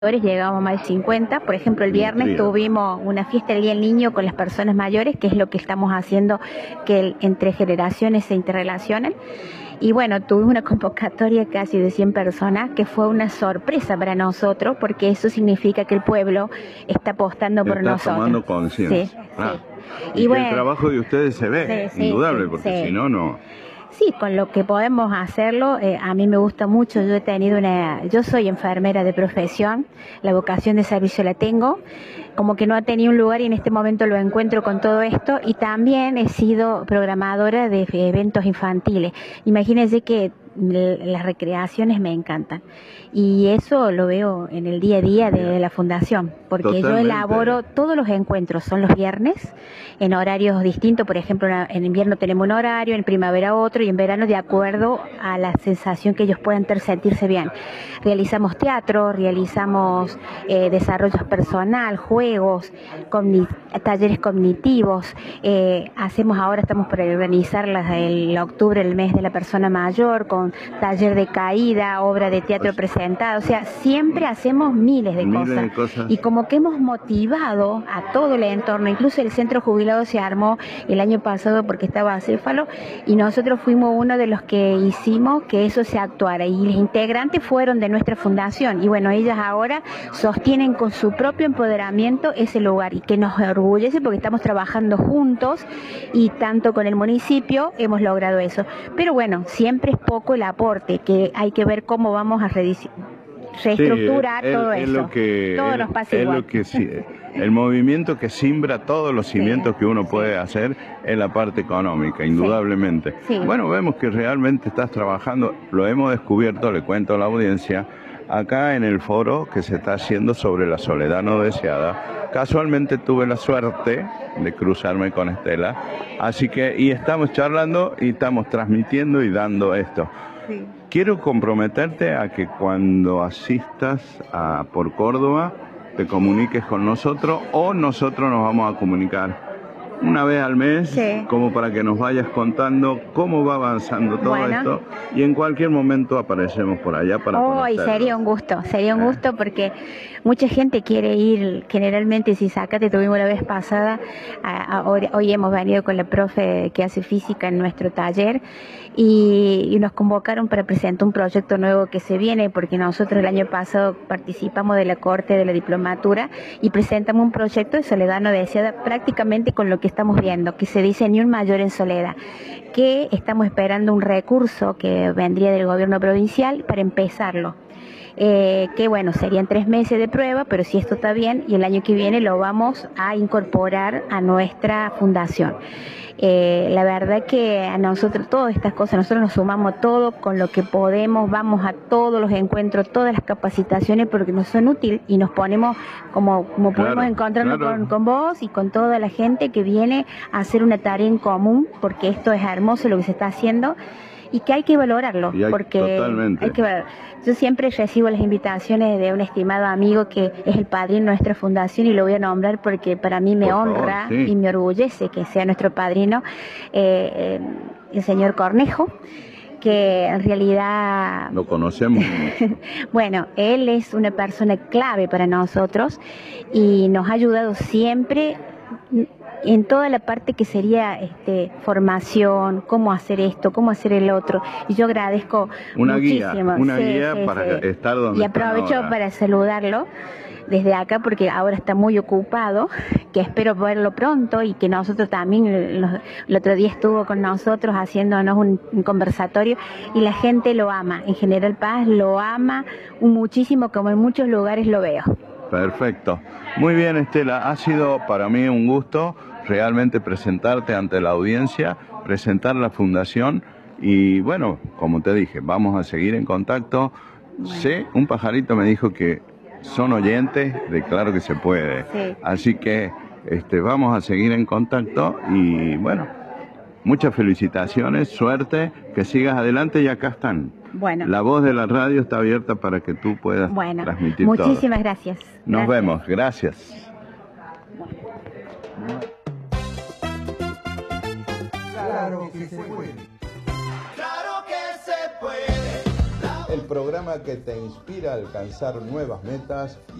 llegamos a más de 50. Por ejemplo, el viernes tuvimos una fiesta del Día del Niño con las personas mayores, que es lo que estamos haciendo, que entre generaciones se interrelacionan. Y bueno, tuvimos una convocatoria casi de 100 personas, que fue una sorpresa para nosotros, porque eso significa que el pueblo está apostando por nosotros. Está tomando conciencia. Sí, sí. Y bueno, el trabajo de ustedes se ve, indudable, porque si no, no... Sí, con lo que podemos hacerlo, a mí me gusta mucho. Yo soy enfermera de profesión, la vocación de servicio la tengo, como que no ha tenido un lugar y en este momento lo encuentro con todo esto, y también he sido programadora de eventos infantiles. Imagínense que las recreaciones me encantan y eso lo veo en el día a día de la fundación, porque totalmente. Yo elaboro todos los encuentros, son los viernes en horarios distintos. Por ejemplo, en invierno tenemos un horario, en primavera otro y en verano de acuerdo a la sensación que ellos puedan sentirse bien. Realizamos teatro, realizamos desarrollo personal, juegos, talleres cognitivos, estamos por organizar el octubre, el mes de la persona mayor, con taller de caída, obra de teatro presentada. O sea, siempre hacemos miles de cosas. Y como que hemos motivado a todo el entorno, incluso el centro jubilado se armó el año pasado porque estaba acéfalo, y nosotros fuimos uno de los que hicimos que eso se actuara, y los integrantes fueron de nuestra fundación, y bueno, ellas ahora sostienen con su propio empoderamiento ese lugar, y que nos orgullece porque estamos trabajando juntos y tanto con el municipio hemos logrado eso. Pero bueno, siempre es poco el aporte, que hay que ver cómo vamos a reestructurar todo eso. Todo nos pasa igual. El movimiento que simbra todos los cimientos que uno puede hacer en la parte económica, indudablemente. Bueno, vemos que realmente estás trabajando, lo hemos descubierto, le cuento a la audiencia, acá en el foro que se está haciendo sobre la soledad no deseada. Casualmente tuve la suerte de cruzarme con Estela, así que, y estamos charlando y estamos transmitiendo y dando esto. Quiero comprometerte a que cuando asistas por Córdoba te comuniques con nosotros, o nosotros nos vamos a comunicar una vez al mes, como para que nos vayas contando cómo va avanzando todo esto, y en cualquier momento aparecemos por allá para conocerlo. Sería un gusto porque mucha gente quiere ir. Generalmente, si Zacate tuvimos la vez pasada, hoy hemos venido con la profe que hace física en nuestro taller, y nos convocaron para presentar un proyecto nuevo que se viene, porque nosotros el año pasado participamos de la corte de la diplomatura y presentamos un proyecto de soledad no deseada, prácticamente con lo que estamos viendo, que se dice Ni un mayor en soledad, que estamos esperando un recurso que vendría del gobierno provincial para empezarlo. Que bueno, serían 3 meses de prueba, pero si esto está bien, y el año que viene lo vamos a incorporar a nuestra fundación. La verdad que a nosotros todas estas cosas, nosotros nos sumamos todo con lo que podemos, vamos a todos los encuentros, todas las capacitaciones, porque nos son útiles, y nos ponemos como podemos encontrarnos con vos y con toda la gente que viene a hacer una tarea en común, porque esto es hermoso lo que se está haciendo, y que hay que valorarlo, totalmente. Hay que valorarlo. Yo siempre recibo las invitaciones de un estimado amigo que es el padrino de nuestra fundación, y lo voy a nombrar porque para mí me honra y me orgullece que sea nuestro padrino, el señor Cornejo, que en realidad... Lo conocemos. Bueno, él es una persona clave para nosotros y nos ha ayudado siempre en toda la parte que sería formación, cómo hacer esto, cómo hacer el otro, y yo agradezco muchísimo. Una guía para estar donde y aprovecho para saludarlo desde acá, porque ahora está muy ocupado, que espero verlo pronto, y que nosotros también, el otro día estuvo con nosotros haciéndonos un conversatorio, y la gente lo ama, en General Paz lo ama muchísimo, como en muchos lugares lo veo. Perfecto. Muy bien, Estela, ha sido para mí un gusto realmente presentarte ante la audiencia, presentar la fundación, y bueno, como te dije, vamos a seguir en contacto. Bueno. Un pajarito me dijo que son oyentes de Claro que se puede, así que vamos a seguir en contacto, y bueno, muchas felicitaciones, suerte, que sigas adelante, y acá están. Bueno. La voz de la radio está abierta para que tú puedas transmitir todo. Muchísimas gracias. Nos vemos, gracias. Claro que se puede. Claro que se puede. programa que te inspira a alcanzar nuevas metas